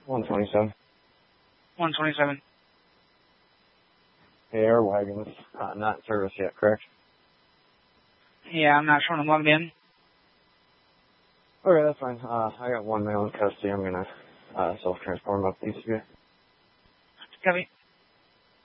127. 127. The air wagon's not in service yet, correct? Yeah, I'm not showing them logged in. Okay, that's fine. I got one male in custody. I'm gonna self-transport him up to ECU. Copy.